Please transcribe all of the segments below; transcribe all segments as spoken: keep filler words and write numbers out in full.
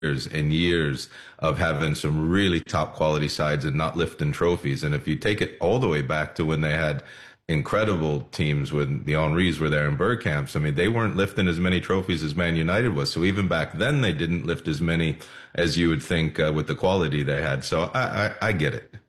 and years of having some really top quality sides and not lifting trophies. And if you take it all the way back to when they had incredible teams when the Henrys were there in Bergkamps, I mean, they weren't lifting as many trophies as Man United was. So even back then, they didn't lift as many as you would think uh, with the quality they had. So I, I, I get it.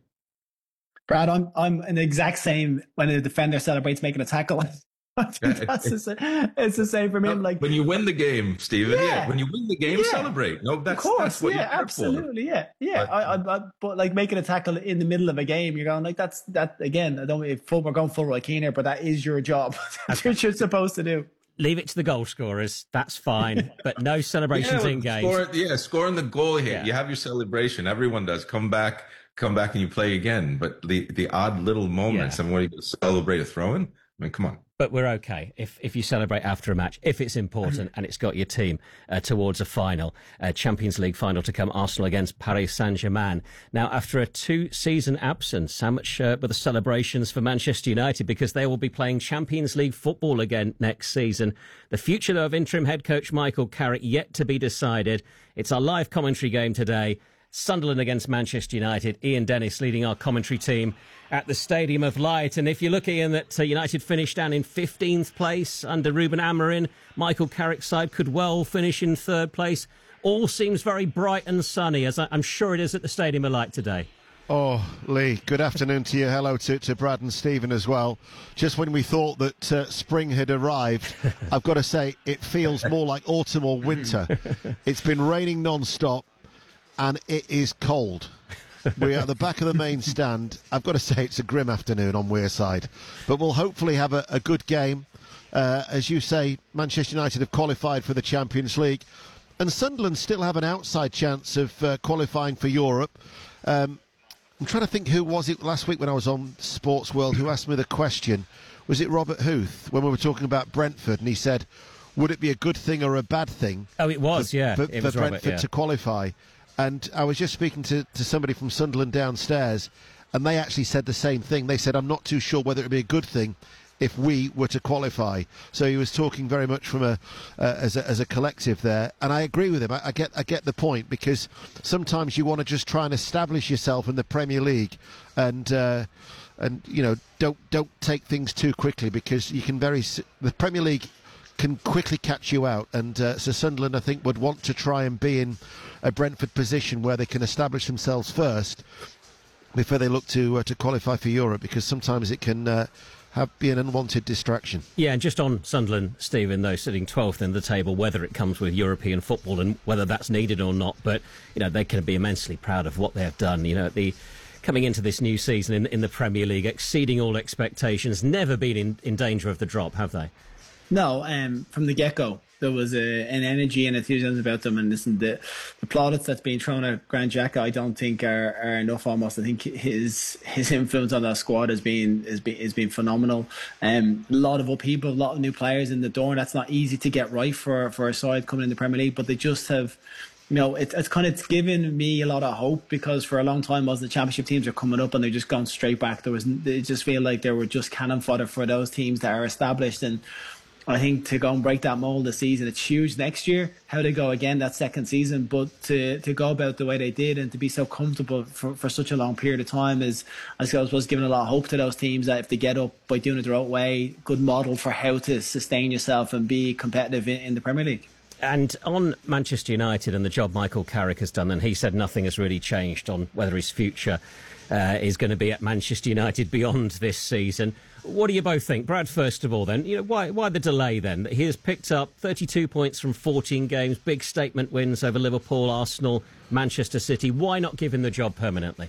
Brad, I'm I'm in the exact same when a defender celebrates making a tackle. I think that's the same. It's the same for me. I'm like, when you win the game, Stephen. Yeah. yeah when you win the game, yeah. celebrate. No, that's, of course, that's what yeah, you're absolutely, for. yeah, yeah. But, I, I, I, but like making a tackle in the middle of a game, you're going like that's that again. I don't. If full, we're going full right here, but that is your job. That's what you're supposed to do. Leave it to the goal scorers. That's fine, but no celebrations yeah, in games. Score, yeah, scoring the goal here. Yeah. You have your celebration. Everyone does. Come back, come back, and you play again. But the the odd little moments. Yeah. And when you celebrate a throw-in, I mean, come on. But we're okay if if you celebrate after a match, if it's important and it's got your team uh, towards a final, uh, Champions League final to come, Arsenal against Paris Saint-Germain. Now, after a two-season absence, how much uh, were the celebrations for Manchester United because they will be playing Champions League football again next season. The future, though, of interim head coach Michael Carrick yet to be decided. It's our live commentary game today. Sunderland against Manchester United. Ian Dennis leading our commentary team at the Stadium of Light. And if you look, Ian, that uh, United finished down in fifteenth place under Ruben Amorim, Michael Carrick's side could well finish in third place. All seems very bright and sunny, as I'm sure it is at the Stadium of Light today. Oh, Lee, good afternoon to you. Hello to, to Brad and Stephen as well. Just when we thought that uh, spring had arrived, I've got to say it feels more like autumn or winter. It's been raining non-stop. And it is cold. We're at the back of the main stand. I've got to say it's a grim afternoon on Wearside. But we'll hopefully have a, a good game. Uh, as you say, Manchester United have qualified for the Champions League. And Sunderland still have an outside chance of uh, qualifying for Europe. Um, I'm trying to think who was it last week when I was on Sports World who asked me the question. Was it Robert Huth when we were talking about Brentford? And he said, would it be a good thing or a bad thing? Oh, it was, for, yeah. For, it for was Brentford Robert, yeah. to qualify. And I was just speaking to, to somebody from Sunderland downstairs, and they actually said the same thing. They said, I'm not too sure whether it would be a good thing if we were to qualify. So he was talking very much from a, uh, as a as a collective there. And I agree with him. I, I get I get the point, because sometimes you want to just try and establish yourself in the Premier League and, uh, and you know, don't, don't take things too quickly, because you can very... The Premier League can quickly catch you out, and uh, so Sunderland, I think, would want to try and be in a Brentford position where they can establish themselves first before they look to uh, to qualify for Europe, because sometimes it can uh, have be an unwanted distraction. Yeah, and just on Sunderland, Stephen, though, sitting twelfth in the table, whether it comes with European football and whether that's needed or not, but you know they can be immensely proud of what they have done. You know, the coming into this new season in in the Premier League, exceeding all expectations, never been in, in danger of the drop, have they? No, um, from the get-go, there was a, an energy and enthusiasm about them. And listen, the, the plaudits that's being thrown at Granit Xhaka, I don't think are, are enough almost. I think his his influence on that squad has been has been, has been phenomenal. Um, a lot of upheaval, a lot of new players in the door. That's not easy to get right for, for a side coming in the Premier League, but they just have... You know, it, it's kind of given me a lot of hope, because for a long time, was the Championship teams are coming up and they're just gone straight back. There was, they just feel like they were just cannon fodder for those teams that are established. And I think to go and break that mold this season, it's huge. Next year, how they go again that second season, but to to go about the way they did and to be so comfortable for, for such a long period of time is, I suppose, was giving a lot of hope to those teams that if they get up by doing it the right way, good model for how to sustain yourself and be competitive in, in the Premier League. And on Manchester United and the job Michael Carrick has done, and he said nothing has really changed on whether his future uh, is going to be at Manchester United beyond this season. What do you both think? Brad, first of all, then, you know, why why the delay then? He has picked up thirty-two points from fourteen games, big statement wins over Liverpool, Arsenal, Manchester City. Why not give him the job permanently?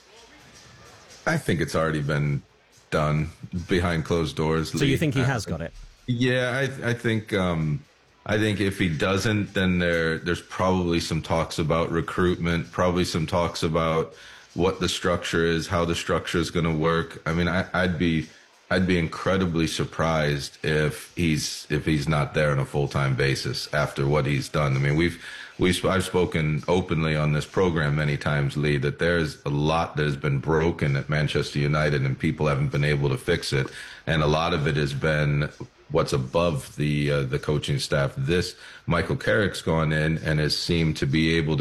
I think it's already been done behind closed doors. So Lee. You think he has got it? Yeah, I, I think... Um, I think if he doesn't, then there there's probably some talks about recruitment, probably some talks about what the structure is, how the structure is going to work. I mean, I, I'd be I'd be incredibly surprised if he's if he's not there on a full time basis after what he's done. I mean, we've we've I've spoken openly on this program many times, Lee, that there's a lot that has been broken at Manchester United, and people haven't been able to fix it, and a lot of it has been what's above the uh, the coaching staff. This Michael Carrick's gone in and has seemed to be able to